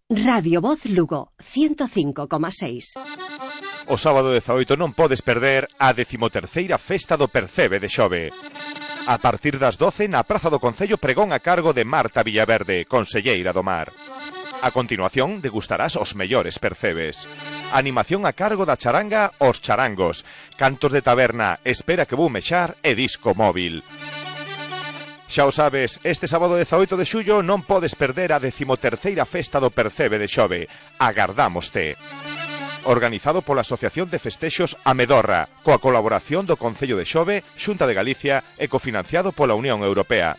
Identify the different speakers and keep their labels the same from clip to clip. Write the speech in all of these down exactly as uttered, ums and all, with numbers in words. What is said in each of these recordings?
Speaker 1: Radio Voz Lugo, ciento cinco coma seis.
Speaker 2: O sábado dezaoito non podes perder a decimoterceira Festa do Percebe de Xove. A partir das doce na Praza do Concello, pregón a cargo de Marta Villaverde, conselleira do Mar. A continuación degustarás os mellores percebes. Animación a cargo da charanga Os Charangos. Cantos de taberna, Espera que vou mexar e disco móvil. Xa o sabes, este sábado dezaoito de xullo non podes perder a decimoterceira Festa do Percebe de Xove. Agardámoste. Organizado pola Asociación de Festexos Amedorra, coa colaboración do Concello de Xove, Xunta de Galicia e cofinanciado pola Unión Europea.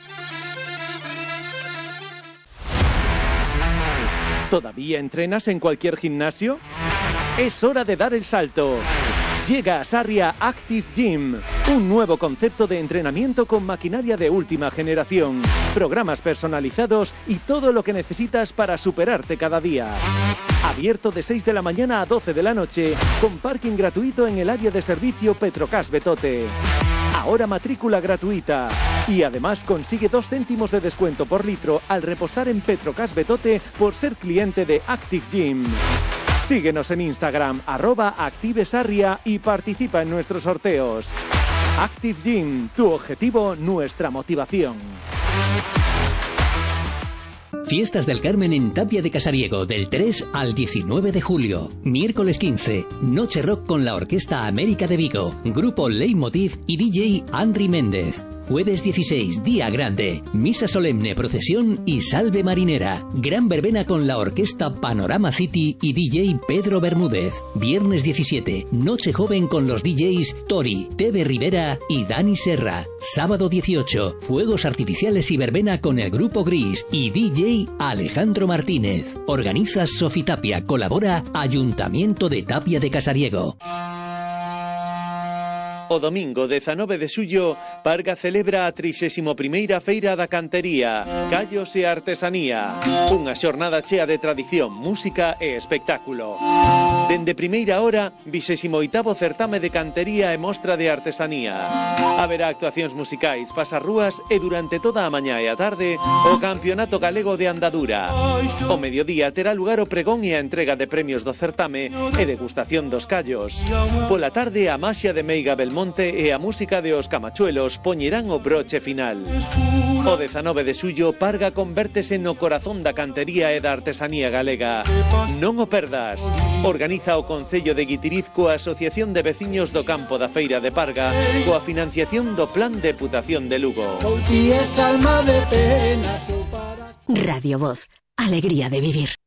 Speaker 3: ¿Todavía entrenas en cualquier gimnasio? Es hora de dar el salto. Llega a Sarria Active Gym, un nuevo concepto de entrenamiento con maquinaria de última generación, programas personalizados y todo lo que necesitas para superarte cada día. Abierto de seis de la mañana a doce de la noche, con parking gratuito en el área de servicio Petrocas Betote. Ahora matrícula gratuita. Y además consigue dos céntimos de descuento por litro al repostar en Petrocas Betote por ser cliente de Active Gym. Síguenos en Instagram, arroba ActiveSarria, y participa en nuestros sorteos. Active Gym, tu objetivo, nuestra motivación.
Speaker 4: Fiestas del Carmen en Tapia de Casariego, del tres al diecinueve de julio. Miércoles quince, Noche Rock con la Orquesta América de Vigo, Grupo Leitmotiv y D J Andri Méndez. Jueves dieciséis, Día Grande, Misa Solemne, Procesión y Salve Marinera. Gran verbena con la Orquesta Panorama City y D J Pedro Bermúdez. Viernes diecisiete, Noche Joven con los D Js Tori, Tebe Rivera y Dani Serra. Sábado dieciocho, Fuegos Artificiales y verbena con el Grupo Gris y D J Alejandro Martínez. Organiza Sofitapia, colabora Ayuntamiento de Tapia de Casariego.
Speaker 3: O domingo dezanove de xullo, Parga celebra a trixésima primeira Feira da Cantería, Callos e Artesanía. Unha xornada chea de tradición, música e espectáculo. Dende primeira hora, vixésimo oitavo certame de cantería e mostra de artesanía. Haberá actuacións musicais, pasarrúas e durante toda a mañá e a tarde o Campeonato Galego de Andadura. O mediodía terá lugar o pregón e a entrega de premios do certame e degustación dos callos. Pola tarde a maxia de Meiga Belmonte e a música de Os Camachuelos poñerán o broche final. O dezanove de xullo, Parga convértese no corazón da cantería e da artesanía galega. Non o perdas. Organiza o Concello de Guitiriz coa Asociación de Veciños do Campo da Feira de Parga, coa financiación do Plan Deputación de Lugo.
Speaker 1: Radio Voz, alegría de vivir.